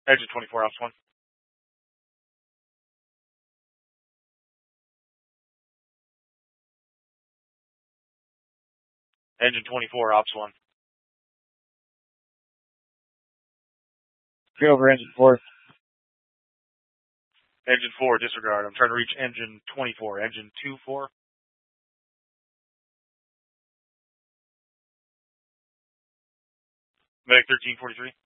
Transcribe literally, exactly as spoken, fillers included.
Engine twenty-four, Ops one. Engine twenty-four, Ops one. Get over engine four. Engine four, disregard. I'm trying to reach engine twenty-four. Engine two four. Medic thirteen forty-three.